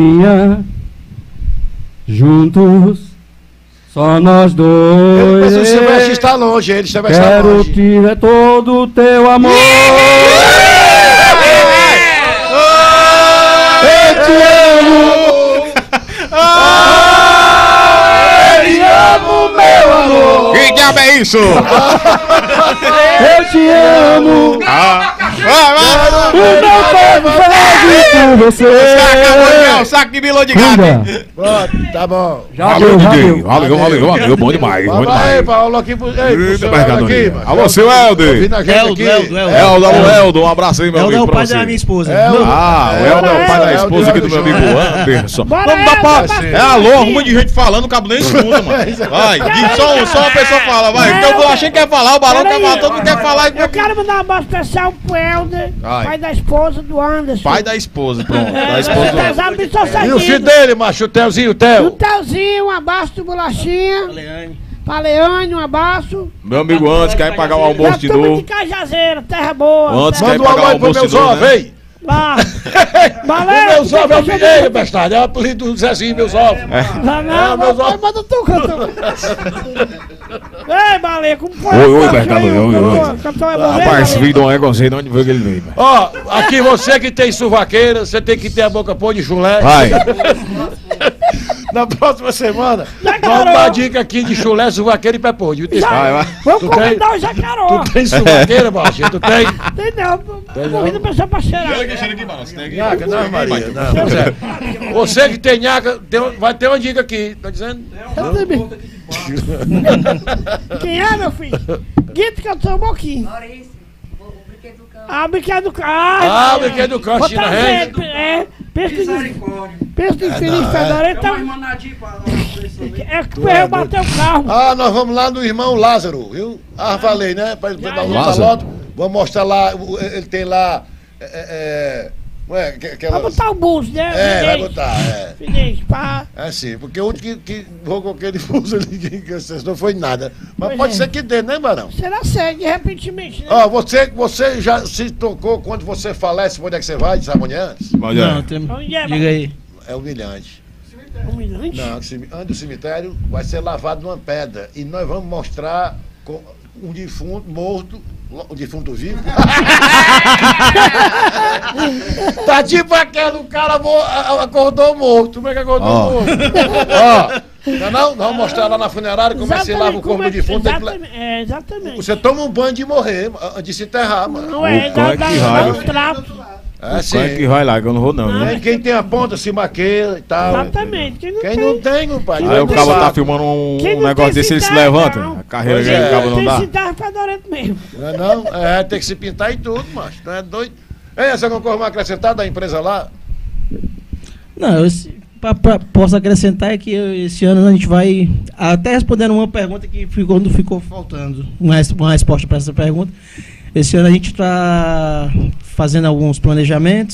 Juntos, só nós dois. Mas o Silvestre está longe, ele vai estar longe. Quero tirar todo o teu amor. Eu te amo. Te amo, meu amor. Que diabo é isso? Eu te amo. O meu corpo faz por você. Acabou, saco de milô de gato. Pronto, tá bom. Valeu, Valeu, bom demais, bom Vai, demais. Paulo, aqui pro seu Helder aqui, mano. Alô, seu Helder. Ouvindo a gente aqui. Helder, um abraço aí, meu amigo. É o pra pai você. da minha esposa. O Helder é o pai da esposa aqui do meu amigo Anderson. Vamos dar pra... É alô, arruma de gente falando, o cabo nem escuta, mano. Vai, só uma pessoa fala, vai. Então eu achei que quer falar, o Barão quer falar, todo mundo quer falar. Eu quero mandar um abraço especial pro Helder, pai da esposa do Anderson. Pai da esposa, pronto. Da esposa do... E o filho dele, macho, o Telzinho, o Tel. O Telzinho, um abraço do Bolachinha. Pra Leane, um abraço. Meu amigo Antes, quer pagar o almoço de novo. novo. De Cajazeiro, terra boa. Antes quer Manda um pagar o alô pro almoço meu de novo, Zó, né? vem. Lá. Meu Zó é o filho, bestado. É o apelido do Zezinho, meu Zó. Não, meu Zó. manda tu, cantor. Ei, Baleia, como foi? Oi, Bertalo, oi. Rapaz, esse vídeo é igualzinho, de onde veio que ele veio, velho. Ó, aqui você que tem suvaqueira, você tem que ter a boca pôr de chulé. Vai. Na próxima semana, vamos dar dica aqui de chulé, suvaqueira e pé podre. Vai. Vamos comentar o jacaró. Tu tem suvaqueira, baixinho? Tu tem? Tem não, convida a pessoa pra cheirar. Nhaca, não, Maria. Não. Você que tem nhaca, vai ter uma dica aqui, tá dizendo? Quem é, meu filho? Guito que eu sou um pouquinho. Ah, o brinquedo do cão. Ah, o brinquedo do cão, China Rende. Pensa de infeliz fedorento. É que eu bater o carro. Ah, nós vamos lá no irmão Lázaro, viu? Ah, falei, né? Pra dar um lote. Vamos mostrar lá, ele tem lá. Vai botar o buço, né? Vai botar, Finês, pá. É sim, porque o único que vou com aquele buço ali, que não foi nada. Mas Pois pode é. ser que dê, né, Barão? Será sério, de repentemente, né? Ó, você já se tocou quando você falece, pra onde é que você vai? Sabe onde é antes? Não, tem... Onde é, Diga aí. É humilhante. Humilhante? Não, antes do cemitério vai ser lavado numa pedra. E nós vamos mostrar um defunto morto, um defunto vivo. Tá tipo aquele cara acordou morto. Como é que acordou morto? Ó, não, nós vamos mostrar lá na funerária como é que se lava o corpo do defunto. Exatamente. Você toma um banho de morrer, antes de se enterrar, mano. Não é, dá um trato. É Quem é que vai lá, que eu não vou não, né? Quem tem a ponta se maqueia e tal. Exatamente. Quem não tem, compadre. Aí o cabo tá filmando um negócio desse, ele se levanta. A carreira que o cabo não dá. Tem que se fedorento mesmo. Não, tem que se pintar e tudo, macho. Não é doido. Ei, você não corre uma acrescentada da empresa lá? Não, posso acrescentar é que esse ano a gente vai, até respondendo uma pergunta que ficou faltando, uma resposta para essa pergunta. Esse ano a gente está fazendo alguns planejamentos,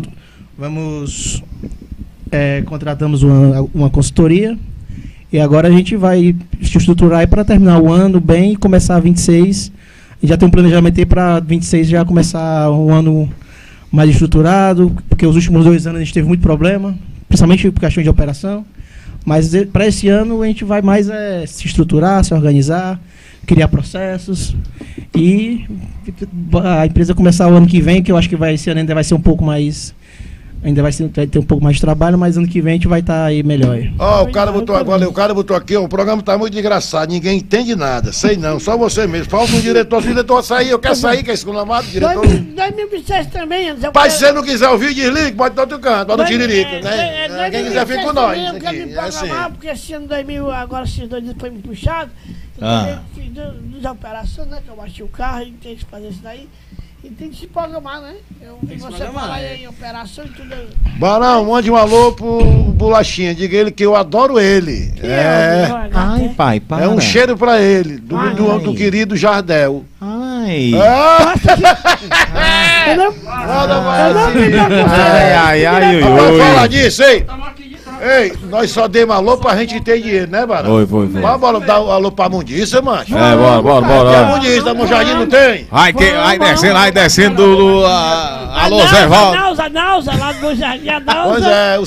contratamos uma consultoria e agora a gente vai se estruturar para terminar o ano bem e começar 26. E já tem um planejamento aí para 26 já começar um ano mais estruturado, porque os últimos 2 anos a gente teve muito problema, principalmente por questão de operação. Mas para esse ano a gente vai mais se estruturar, se organizar, criar processos e a empresa começar o ano que vem, que eu acho que esse ano ainda vai ser um pouco mais... vai ter um pouco mais de trabalho, mas ano que vem a gente vai estar aí melhor. Ó, o cara botou aqui, ó, o programa tá muito engraçado, ninguém entende nada, sei não, só você mesmo. Falta um diretor, se o diretor sair, eu quero sair, que é esculamado, diretor. 2006 também, Anderson. Pai, se você não quiser ouvir, desliga, pode dar outro canto, pode no tiririca, né? Quem quiser fica com nós. Eu quero me programar, porque esse ano 2000, agora esses 2 dias foi me puxado. Fiz operações, né, que eu bati o carro e tem que fazer isso daí. E tem que se programar, né? Você fala aí em operação e tudo. Barão, mande um alô pro Bolachinha. Diga ele que eu adoro ele. Ai, pai, para. É um cheiro pra ele, do querido Jardel. Ai. Vamos falar disso, hein? Ei, nós só demos alô pra gente ter dinheiro, né, Barão? Foi. Vamos dar um alô pra Mundiça, macho? Bora. Tem a Mundiça, no Jardim não tem? Vai descendo do... Alô, Zé Valdo. A Nausa, lá do Jardim, a Nausa. Pois é,